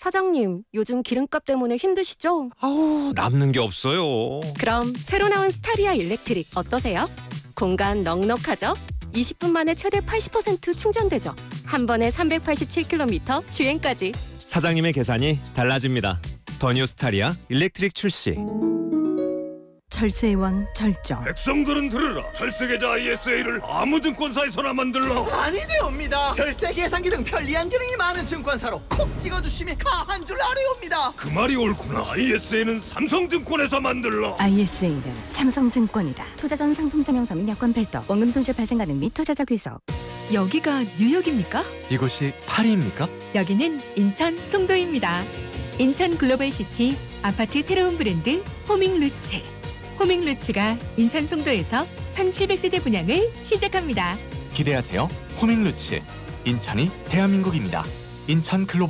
사장님, 요즘 기름값 때문에 힘드시죠? 아우, 남는 게 없어요. 그럼 새로 나온 스타리아 일렉트릭 어떠세요? 공간 넉넉하죠? 20분 만에 최대 80% 충전되죠? 한 번에 387km 주행까지. 사장님의 계산이 달라집니다. 더 뉴 스타리아 일렉트릭 출시. 절세의 왕 절정. 백성들은 들으라. 절세계좌 ISA를 아무 증권사에서나 만들라. 아니되옵니다. 절세 계산기 등 편리한 기능이 많은 증권사로 콕 찍어주심이 가한 줄 아뢰옵니다. 그 말이 옳구나. ISA는 삼성증권에서 만들라. ISA는 삼성증권이다. 투자 전 상품 설명서 및 여건 별도, 원금 손실 발생 가능 및 투자자 귀속. 여기가 뉴욕입니까? 이곳이 파리입니까? 여기는 인천 송도입니다. 인천 글로벌시티 아파트 새로운 브랜드 호밍루츠. 호밍루츠가 인천 송도에서 1700세대 분양을 시작합니다. 기대하세요. 호밍루츠. 인천이 대한민국입니다. 인천 글로벌